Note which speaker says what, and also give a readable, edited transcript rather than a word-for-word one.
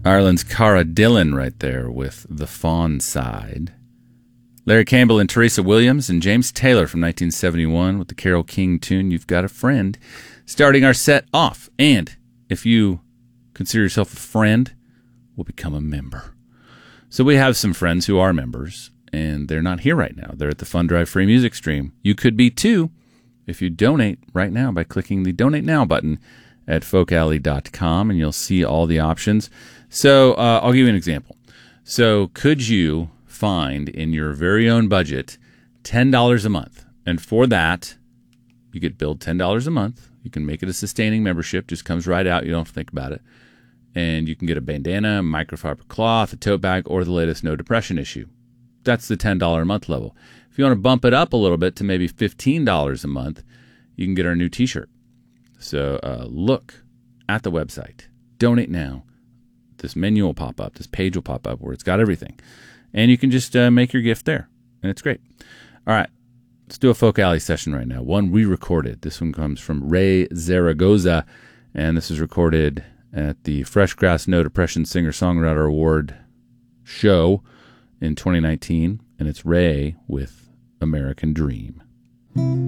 Speaker 1: Ireland's Cara Dillon right there with The Fawn Side. Larry Campbell and Teresa Williams and James Taylor from 1971 with the Carole King tune, You've Got a Friend, starting our set off. And if you consider yourself a friend, we'll become a member. So we have some friends who are members, and they're not here right now. They're at the Fund Drive free music stream. You could be too if you donate right now by clicking the Donate Now button at folkalley.com, and you'll see all the options. So I'll give you an example. So could you find in your very own budget $10 a month? And for that, you get billed $10 a month. You can make it a sustaining membership. Just comes right out. You don't have to think about it. And you can get a bandana, microfiber cloth, a tote bag, or the latest No Depression issue. That's the $10 a month level. If you want to bump it up a little bit to maybe $15 a month, you can get our new t-shirt. So look at the website. Donate now. This menu will pop up. This page will pop up where it's got everything. And you can just make your gift there. And it's great. All right. Let's do a Folk Alley session right now. One re-recorded. This one comes from Ray Zaragoza. And this is recorded at the Fresh Grass No Depression Singer-Songwriter Award show in 2019. And it's Ray with American Dream.